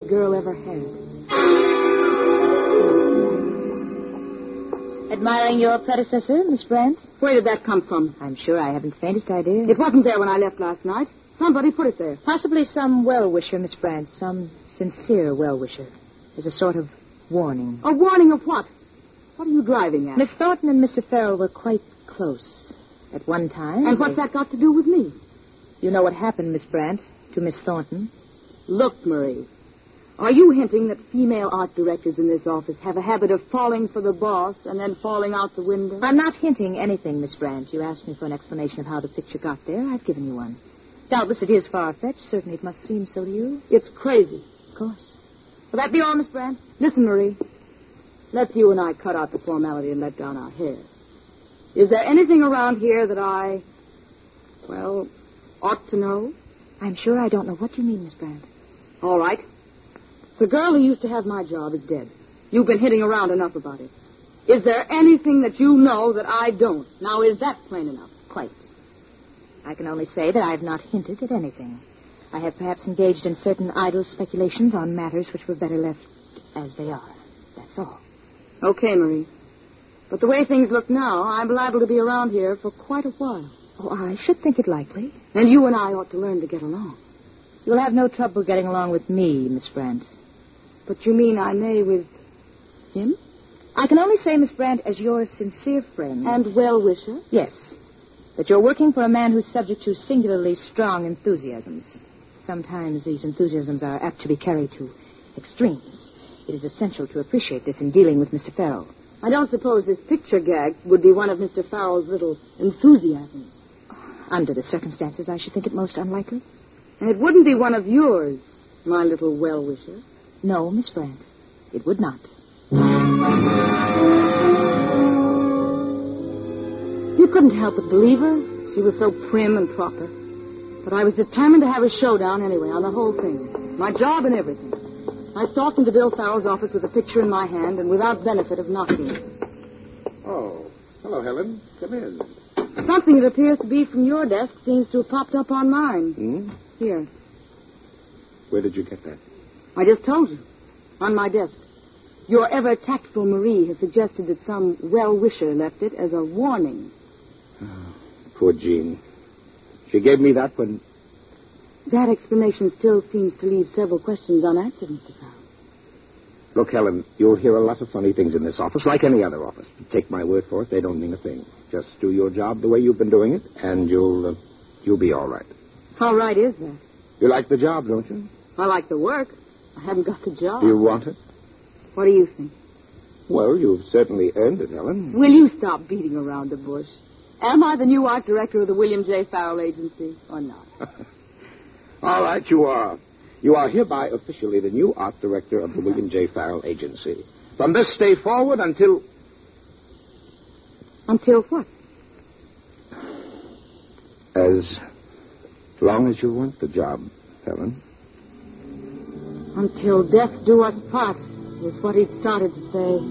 girl ever had. Admiring your predecessor, Miss Brant? Where did that come from? I'm sure I haven't the faintest idea. It wasn't there when I left last night. Somebody put it there. Possibly some well-wisher, Miss Brant, some sincere well-wisher. As a sort of warning. A warning of what? What are you driving at? Miss Thornton and Mr. Farrell were quite close at one time. And what's that got to do with me? You know what happened, Miss Brant, to Miss Thornton? Look, Marie, are you hinting that female art directors in this office have a habit of falling for the boss and then falling out the window? I'm not hinting anything, Miss Brant. You asked me for an explanation of how the picture got there. I've given you one. Doubtless it is far-fetched. Certainly it must seem so to you. It's crazy. Of course. Will that be all, Miss Brant? Listen, Marie. Let's you and I cut out the formality and let down our hair. Is there anything around here that I, ought to know? I'm sure I don't know what you mean, Miss Brant. All right. The girl who used to have my job is dead. You've been hitting around enough about it. Is there anything that you know that I don't? Now, is that plain enough? Quite. I can only say that I have not hinted at anything. I have perhaps engaged in certain idle speculations on matters which were better left as they are. That's all. Okay, Marie. But the way things look now, I'm liable to be around here for quite a while. Oh, I should think it likely. And you and I ought to learn to get along. You'll have no trouble getting along with me, Miss Brant. But you mean I may with him? I can only say, Miss Brant, as your sincere friend. And well-wisher? Yes. That you're working for a man who's subject to singularly strong enthusiasms. Sometimes these enthusiasms are apt to be carried to extremes. It is essential to appreciate this in dealing with Mr. Farrell. I don't suppose this picture gag would be one of Mr. Farrell's little enthusiasms. Under the circumstances, I should think it most unlikely. And it wouldn't be one of yours, my little well-wisher. No, Miss Brant, it would not. You couldn't help but believe her. She was so prim and proper. But I was determined to have a showdown anyway on the whole thing. My job and everything. I stalked into Bill Farrell's office with a picture in my hand and without benefit of knocking. Oh, hello, Helen. Come in. Something that appears to be from your desk seems to have popped up on mine. Hmm? Here. Where did you get that? I just told you. On my desk. Your ever-tactful Marie has suggested that some well-wisher left it as a warning. Oh, poor Jean. She gave me that when... That explanation still seems to leave several questions unanswered, Mr. Farrell. Look, Helen, you'll hear a lot of funny things in this office, like any other office. Take my word for it, they don't mean a thing. Just do your job the way you've been doing it, and you'll be all right. How right is that? You like the job, don't you? I like the work. I haven't got the job. Do you want it? What do you think? Well, you've certainly earned it, Helen. Will you stop beating around the bush? Am I the new art director of the William J. Farrell Agency, or not? All right, you are. You are hereby officially the new art director of the William J. Farrell Agency. From this day forward until... Until what? As long as you want the job, Helen. Until death do us part, is what he'd started to say.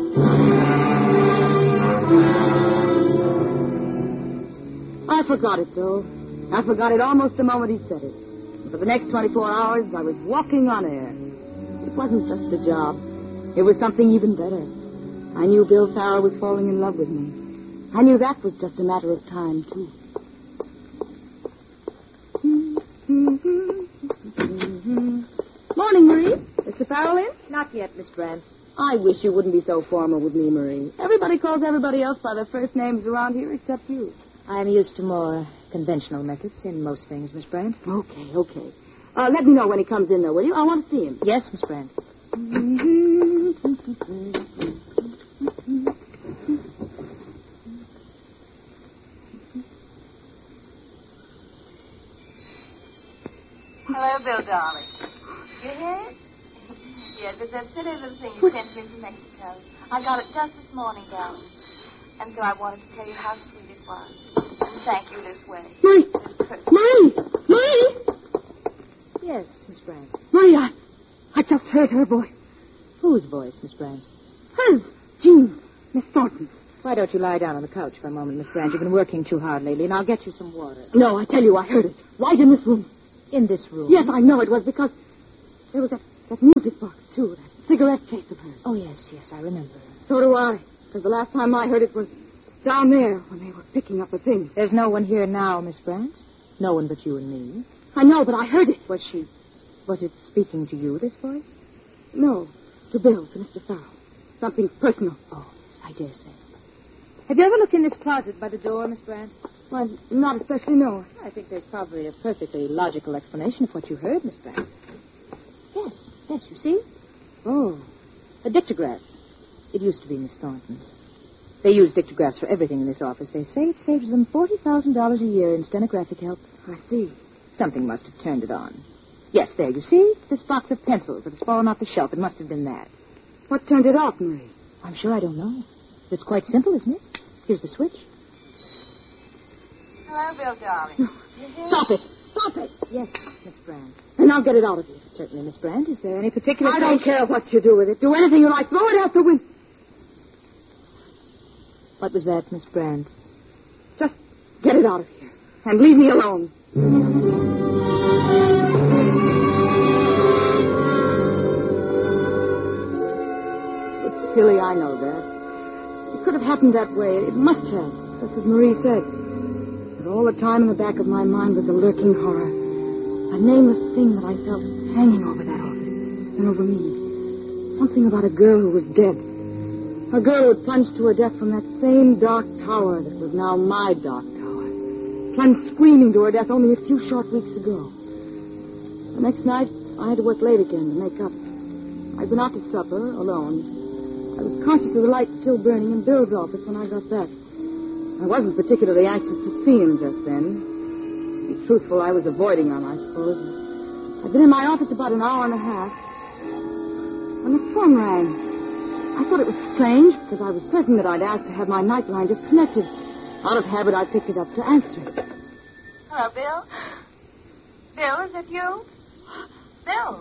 I forgot it, though. I forgot it almost the moment he said it. For the next 24 hours, I was walking on air. It wasn't just a job. It was something even better. I knew Bill Farrell was falling in love with me. I knew that was just a matter of time, too. Morning, Marie. Mr. Farrell in? Not yet, Miss Brant. I wish you wouldn't be so formal with me, Marie. Everybody calls everybody else by their first names around here except you. I'm used to more conventional methods in most things, Miss Brant. Okay. Let me know when he comes in, though, will you? I want to see him. Yes, Miss Brant. Hello, Bill, darling. You hear it? Yes, it's that silly little thing you sent me from Mexico. I got it just this morning, darling. And so I wanted to tell you how sweet it was. And thank you this way. Marie! Yes, Miss Brant. Marie, I just heard her voice. Whose voice, Miss Brant? Hers. Jean. Miss Thornton. Why don't you lie down on the couch for a moment, Miss Brant? You've been working too hard lately, and I'll get you some water. No, I tell you, I heard it. Right in this room. In this room? Yes, I know it was because there was that That music box, too. That cigarette case of hers. Oh, yes, I remember. So do I. Because the last time I heard it was down there when they were picking up the things. There's no one here now, Miss Brandt. No one but you and me. I know, but I heard it. Was it speaking to you, this voice? No, to Bill, to Mr. Farrell. Something personal. Oh, yes, I dare say. Have you ever looked in this closet by the door, Miss Brandt? Well, not especially, no. I think there's probably a perfectly logical explanation of what you heard, Miss Brandt. Yes, you see? Oh. A dictograph. It used to be Miss Thornton's. They use dictographs for everything in this office. They say it saves them $40,000 a year in stenographic help. I see. Something must have turned it on. Yes, there, you see? This box of pencils that has fallen off the shelf. It must have been that. What turned it off, Marie? I'm sure I don't know. It's quite simple, isn't it? Here's the switch. Hello, Bill, darling. You here? Stop it. Stop it. Yes, Miss Brandt. And I'll get it out of here. Certainly, Miss Brandt. Is there any particular... I don't care what you do with it. Do anything you like. Throw it out the window. What was that, Miss Brandt? Just get it out of here. And leave me alone. It's silly, I know that. It could have happened that way. It must have, just as Marie said. But all the time in the back of my mind was a lurking horror. A nameless thing that I felt hanging over that office and over me. Something about a girl who was dead. A girl who had plunged to her death from that same dark tower that was now my dark tower. Plunged screaming to her death only a few short weeks ago. The next night, I had to work late again to make up. I'd been out to supper, alone. I was conscious of the light still burning in Bill's office when I got back. I wasn't particularly anxious to see him just then. To be truthful, I was avoiding him, I suppose. I'd been in my office about an hour and a half when the phone rang. I thought it was strange because I was certain that I'd asked to have my nightline disconnected. Out of habit, I picked it up to answer it. Hello, Bill. Bill, is it you? Bill.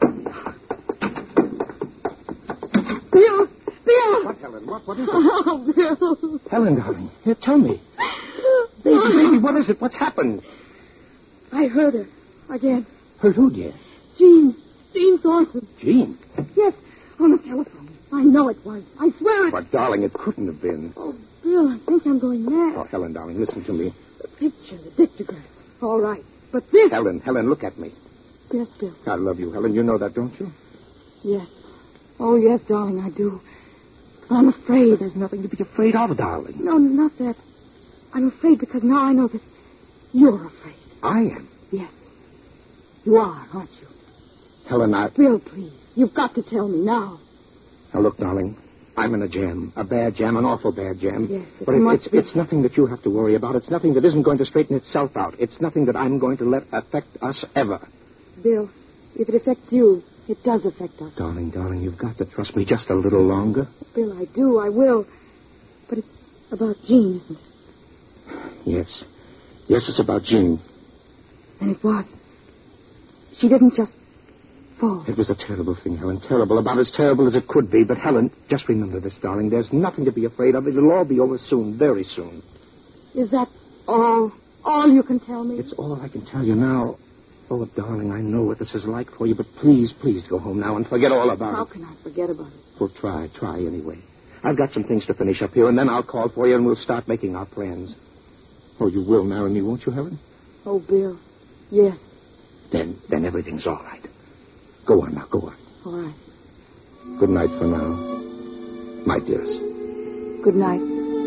Bill! What, Helen? What is it? Oh, Bill. Helen, darling. Here, tell me. Baby, what is it? What's happened? I heard her. Again. Heard who, dear? Jean Thornton. Jean? Yes, on the telephone. I know it was. I swear it. But, darling, it couldn't have been. Oh, Bill, I think I'm going mad. Oh, Helen, darling, listen to me. The picture, the dictograph. All right. But this... Helen, look at me. Yes, Bill. I love you, Helen. You know that, don't you? Yes. Oh, yes, darling, I do. But I'm afraid. There's nothing to be afraid of, darling. No, not that. I'm afraid because now I know that you're afraid. I am? Yes. You are, aren't you? Helen, Bill, please. You've got to tell me now. Now, look, darling. I'm in a jam. A bad jam, an awful bad jam. Yes, but it's nothing that you have to worry about. It's nothing that isn't going to straighten itself out. It's nothing that I'm going to let affect us ever. Bill, if it affects you, it does affect us. Darling, you've got to trust me just a little longer. Bill, I do. I will. But it's about Jean, isn't it? Yes. Yes, it's about Jean. And it was. She didn't just fall. It was a terrible thing, Helen. Terrible. About as terrible as it could be. But, Helen, just remember this, darling. There's nothing to be afraid of. It'll all be over soon. Very soon. Is that all? All you can tell me? It's all I can tell you now. Oh, darling, I know what this is like for you, but please go home now and forget all about How it. How can I forget about it? Well, try anyway. I've got some things to finish up here, and then I'll call for you, and we'll start making our plans. Oh, you will marry me, won't you, Helen? Oh, Bill, yes. Then everything's all right. Go on now, go on. All right. Good night for now, my dearest. Good night.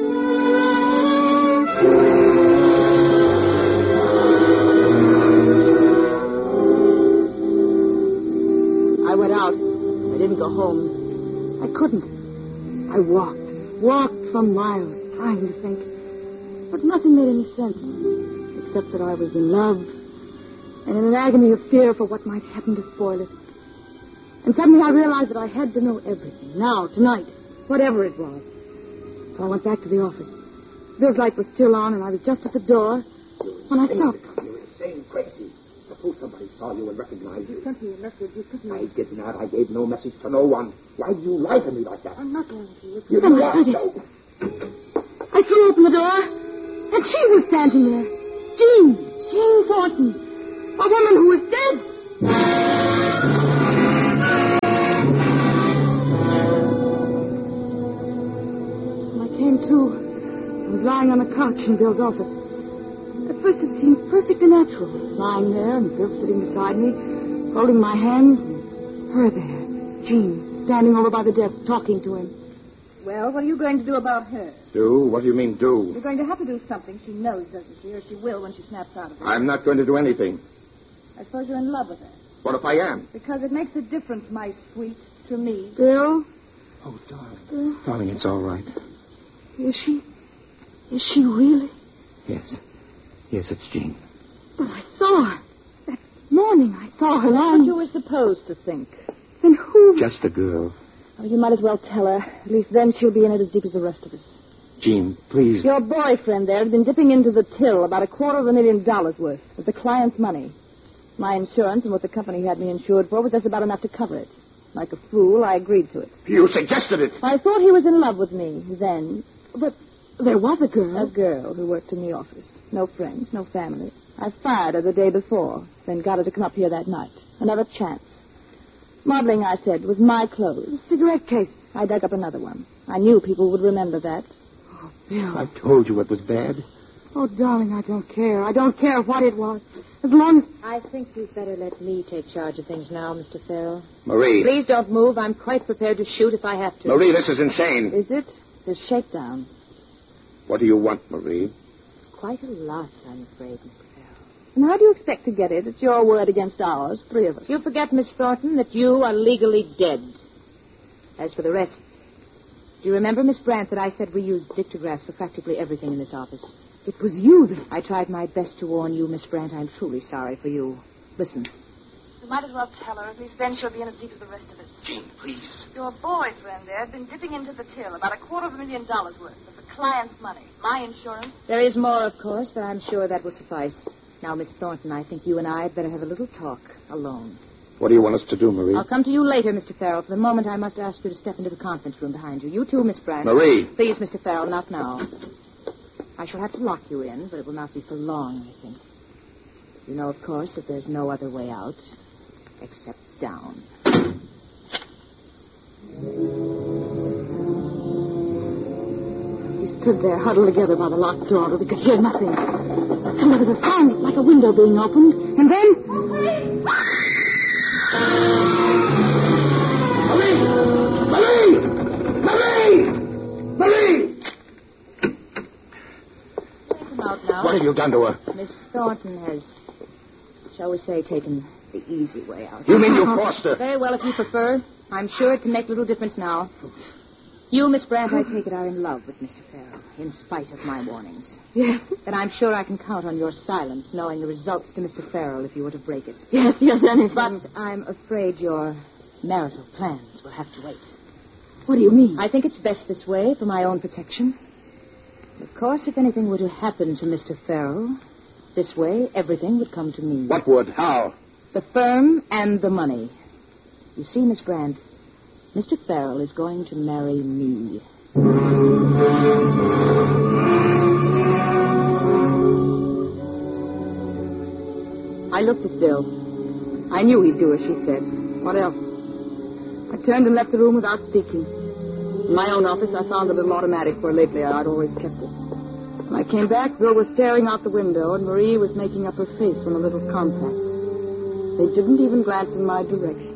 I went out. I didn't go home. I couldn't. I walked for miles, trying to think. But nothing made any sense, except that I was in love and in an agony of fear for what might happen to spoil it. And suddenly I realized that I had to know everything, now, tonight, whatever it was. So I went back to the office. Bill's light was still on, and I was just at the door when I stopped. You're insane, crazy. Suppose somebody saw you and recognized you. You sent me a message. You couldn't... I did not. I gave no message to no one. Why do you lie to me like that? I'm not going to. You Then do I heard not. it. I threw open the door, and she was standing there. Jean Thornton. A woman who was dead. lying on the couch in Bill's office. At first it seemed perfectly natural, lying there and Bill sitting beside me, holding my hands, and her there, Jean, standing over by the desk, talking to him. Well, what are you going to do about her? Do? What do you mean, do? You're going to have to do something. She knows, doesn't she? Or she will when she snaps out of it. I'm not going to do anything. I suppose you're in love with her. What if I am? Because it makes a difference, my sweet, to me. Bill? Oh, darling. Darling, it's all right. Is she? Is she really? Yes. Yes, it's Jean. But I saw her. That morning I saw her That's lying. what you were supposed to think. And who? Just a girl. Oh, you might as well tell her. At least then she'll be in it as deep as the rest of us. Jean, please. Your boyfriend there had been dipping into the till about $250,000 worth of the client's money. My insurance and what the company had me insured for was just about enough to cover it. Like a fool, I agreed to it. You suggested it. I thought he was in love with me then. But there was a girl. A girl who worked in the office. No friends, no family. I fired her the day before, then got her to come up here that night. Another chance. Modeling, I said, with my clothes. Cigarette case. I dug up another one. I knew people would remember that. Oh, Bill. I told you it was bad. Oh, darling, I don't care. I don't care what it was. As long as... I think you'd better let me take charge of things now, Mr. Farrell. Marie. Please don't move. I'm quite prepared to shoot if I have to. Marie, this is insane. Is it? It's a shakedown. What do you want, Marie? Quite a lot, I'm afraid, Mr. Farrell. And how do you expect to get it? It's your word against ours, three of us. You forget, Miss Thornton, that you are legally dead. As for the rest, do you remember, Miss Brandt, that I said we used Dick DeGrasse for practically everything in this office? It was you that... I tried my best to warn you, Miss Brandt. I'm truly sorry for you. Listen. You might as well tell her. At least then she'll be in as deep as the rest of us. Jean, please. Your boyfriend there had been dipping into the till about $250,000 worth of the client's money. My insurance. There is more, of course, but I'm sure that will suffice. Now, Miss Thornton, I think you and I had better have a little talk alone. What do you want us to do, Marie? I'll come to you later, Mr. Farrell. For the moment, I must ask you to step into the conference room behind you. You too, Miss Brandt. Marie. Please, Mr. Farrell, not now. I shall have to lock you in, but it will not be for long, I think. You know, of course, that there's no other way out except down. We stood there, huddled together by the locked door, but we could hear nothing. Then there was a sound like a window being opened, and then... Marie! Marie! Marie! Marie! Come out now. What have you done to her? Miss Thornton has, shall we say, taken the easy way out. You mean you forced her? Very well, if you prefer. I'm sure it can make little difference now. You, Miss Brandt, I take it, are in love with Mr. Farrell, in spite of my warnings. Yes. Then I'm sure I can count on your silence, knowing the results to Mr. Farrell if you were to break it. Yes, anything. But I'm afraid your marital plans will have to wait. What do you mean? I think it's best this way for my own protection. Of course, if anything were to happen to Mr. Farrell, this way, everything would come to me. What would? How? The firm and the money. You see, Miss Brandt, Mr. Farrell is going to marry me. I looked at Bill. I knew he'd do as she said. What else? I turned and left the room without speaking. In my own office, I found the little automatic where lately I'd always kept it. When I came back, Bill was staring out the window, and Marie was making up her face from a little compact. They didn't even glance in my direction.